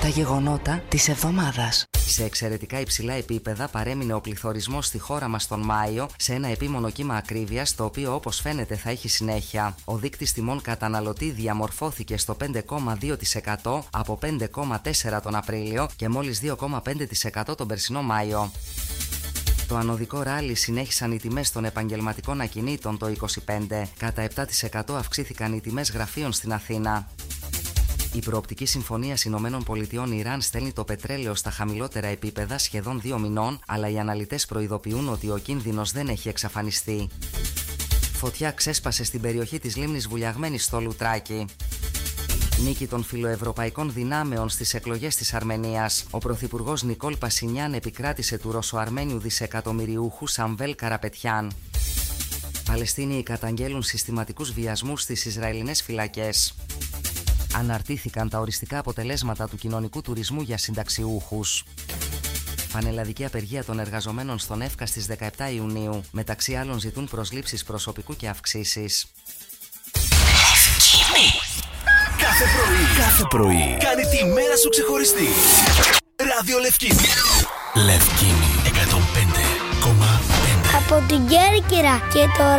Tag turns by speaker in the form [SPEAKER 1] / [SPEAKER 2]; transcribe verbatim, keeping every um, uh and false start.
[SPEAKER 1] Τα γεγονότα της εβδομάδας.
[SPEAKER 2] Σε εξαιρετικά υψηλά επίπεδα παρέμεινε ο πληθωρισμός στη χώρα μας τον Μάιο, σε ένα επίμονο κύμα ακρίβειας, το οποίο όπως φαίνεται θα έχει συνέχεια. Ο δείκτης τιμών καταναλωτή διαμορφώθηκε στο πέντε κόμμα δύο τοις εκατό από πέντε κόμμα τέσσερα τοις εκατό τον Απρίλιο και μόλις δύο κόμμα πέντε τοις εκατό τον περσινό Μάιο. Το ανωδικό ράλι συνέχισαν οι τιμές των επαγγελματικών ακινήτων το είκοσι πέντε. Κατά επτά τοις εκατό αυξήθηκαν οι τιμές γραφείων στην Αθήνα. Η προοπτική συμφωνία Ηνωμένων Πολιτειών Ιράν στέλνει το πετρέλαιο στα χαμηλότερα επίπεδα σχεδόν δύο μηνών, αλλά οι αναλυτές προειδοποιούν ότι ο κίνδυνος δεν έχει εξαφανιστεί. Φωτιά ξέσπασε στην περιοχή της λίμνης Βουλιαγμένης στο Λουτράκι. Νίκη των φιλοευρωπαϊκών δυνάμεων στις εκλογές της Αρμενίας. Ο πρωθυπουργός Νικόλ Πασινιάν επικράτησε του Ρωσοαρμένιου δισεκατομμυριούχου Σαμβέλ Καραπετιάν. Παλαιστίνοι καταγγέλουν συστηματικούς βιασμούς στις Ισραηλινές φυλακές. Αναρτήθηκαν τα οριστικά αποτελέσματα του κοινωνικού τουρισμού για συνταξιούχους. Πανελλαδική απεργία των εργαζομένων στον ΕΦΚΑ στις δεκαεπτά Ιουνίου. Μεταξύ άλλων ζητούν προσλήψεις προσωπικού και αυξήσεις.
[SPEAKER 3] Κάθε πρωί, κάθε πρωί κάνει τη μέρα σου ξεχωριστή. Ράδιο Λευκίνη. Λευκίνη εκατόν πέντε κόμμα πέντε.
[SPEAKER 4] Από την Κέρκυρα και το